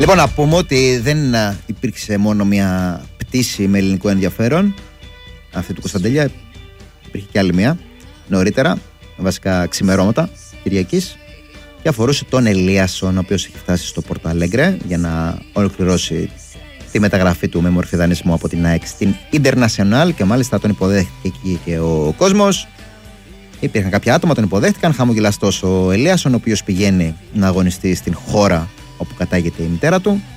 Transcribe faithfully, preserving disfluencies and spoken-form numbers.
Λοιπόν, να πούμε ότι δεν υπήρξε μόνο μια πτήση με ελληνικό ενδιαφέρον, αυτή του Κωνσταντέλια. Υπήρχε και άλλη μια νωρίτερα, βασικά ξημερώματα Κυριακής, και αφορούσε τον Ελίασον, ο οποίος έχει φτάσει στο Πόρτο Αλέγκρε για να ολοκληρώσει τη μεταγραφή του με μορφή δανεισμού από την ΑΕΚ στην International, και μάλιστα τον υποδέχτηκε εκεί και ο κόσμος. Υπήρχαν κάποια άτομα, τον υποδέχτηκαν. Χαμογελαστός ο Ελίασον, ο οποίος πηγαίνει να αγωνιστεί στην χώρα όπου κατάγεται η μητέρα του.